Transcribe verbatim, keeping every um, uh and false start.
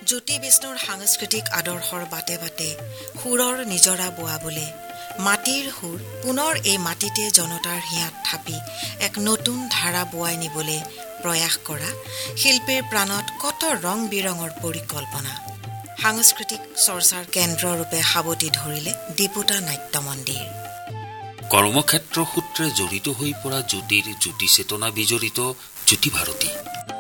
জ্যোতি বিষ্ণুৰ সাংস্কৃতিক আদৰ্শৰ বাটে বাটে সুৰৰ নিজৰা বোৱাবলে মাটিৰ সুৰ পুনৰ এই মাটিতে জনতাৰ হিয়াত থাপি এক নতুন ধাৰা বোৱাই নিবলৈ প্ৰয়াস কৰা শিল্পীৰ প্ৰাণত কত ৰং বিৰঙৰ পৰিকল্পনা সাংস্কৃতিক চৰ্চাৰ কেন্দ্ৰৰূপে সাৱটি ধৰিলে দীপুতা নাট্য মন্দিৰ। কৰ্মক্ষেত্ৰ সূত্ৰে জড়িত হৈ পৰা জ্যোতিৰ জ্যোতি চেতনা বিজড়িত জ্যোতি ভাৰতী